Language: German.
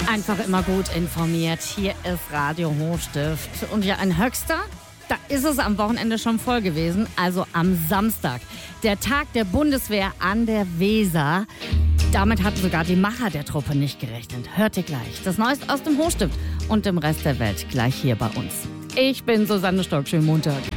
Einfach immer gut informiert. Hier ist Radio Hochstift. Und ja, ein Höchster, da ist es am Wochenende schon voll gewesen. Also am Samstag. Der Tag der Bundeswehr an der Weser. Damit hatten sogar die Macher der Truppe nicht gerechnet. Hört ihr gleich. Das Neueste aus dem Hochstift und dem Rest der Welt gleich hier bei uns. Ich bin Susanne Stock. Schönen Montag.